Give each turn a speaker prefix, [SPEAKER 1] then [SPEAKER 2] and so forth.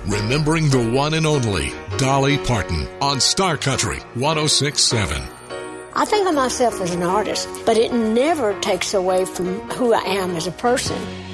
[SPEAKER 1] remembering the one and only Dolly Parton on Star Country 106.7.
[SPEAKER 2] I think of myself as an artist, but it never takes away from who I am as a person.